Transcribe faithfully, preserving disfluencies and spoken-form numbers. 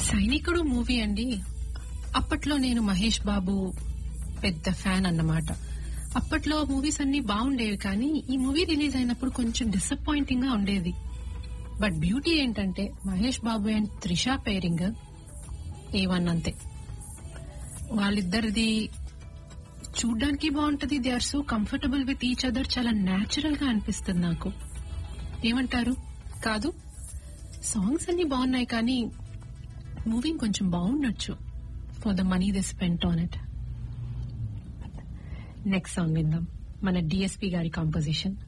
సైనికుడు మూవీ అండి. అప్పట్లో నేను మహేష్ బాబు పెద్ద ఫ్యాన్ అన్నమాట. అప్పట్లో మూవీస్ అన్ని బాగుండేవి, కానీ ఈ మూవీ రిలీజ్ అయినప్పుడు కొంచెం డిసప్పాయింటింగ్ గా ఉండేది. బట్ బ్యూటీ ఏంటంటే Mahesh Babu and Trisha pairing A one అంతే. వాళ్ళిద్దరిది చూడ్డానికి బాగుంటది. They are so comfortable with each other. చాలా న్యాచురల్ గా అనిపిస్తుంది నాకు. ఏమంటారు? కాదు, సాంగ్స్ అన్ని బాగున్నాయి, కానీ మూవీ కొంచెం బాగుండొచ్చు for the money they spent on it. Next song విందాం, మన డిఎస్పీ గారి కాంపోజిషన్.